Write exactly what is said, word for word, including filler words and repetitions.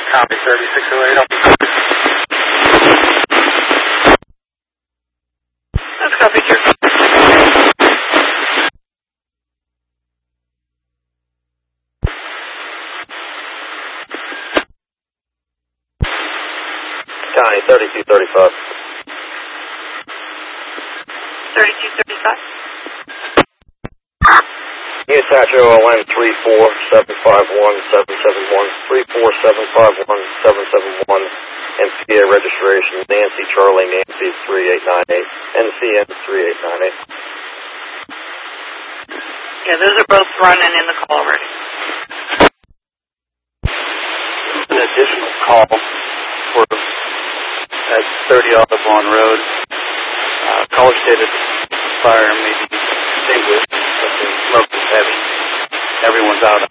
Copy, thirty-six oh eight. That's copy, sir. County, thirty-two thirty-five. thirty-two thirty-five. Dispatch O L N three four seven five one seven seven one, three four seven five one seven seven one, and C A registration Nancy Charlie Nancy three eight nine eight, N C N three eight nine eight. Yeah, those are both running in the call already. An additional call for at thirty Audubon Road. Uh, caller stated fire may be extinguished, but the smoke is heavy. Everyone's out